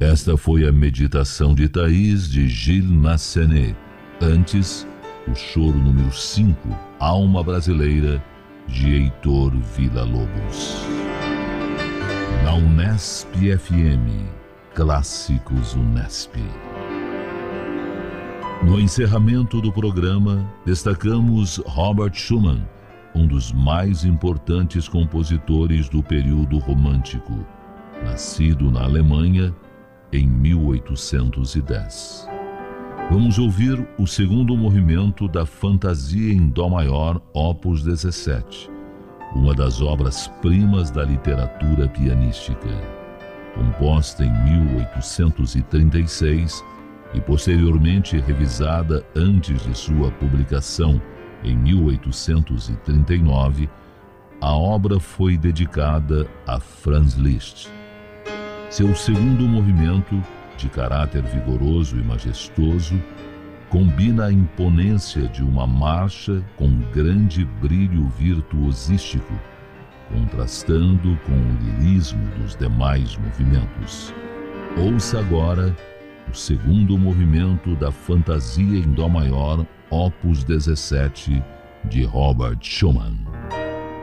Esta foi a meditação de Thaís de Gilles Massenet. Antes, o choro número 5, Alma Brasileira, de Heitor Villa-Lobos. Na Unesp FM, Clássicos Unesp. No encerramento do programa, destacamos Robert Schumann, um dos mais importantes compositores do período romântico, nascido na Alemanha em 1810. Vamos ouvir o segundo movimento da Fantasia em Dó Maior, Opus 17, uma das obras-primas da literatura pianística. Composta em 1836 e posteriormente revisada antes de sua publicação em 1839, a obra foi dedicada a Franz Liszt. Seu segundo movimento, de caráter vigoroso e majestoso, combina a imponência de uma marcha com grande brilho virtuosístico, contrastando com o lirismo dos demais movimentos. Ouça agora o segundo movimento da Fantasia em Dó Maior, Opus 17, de Robert Schumann.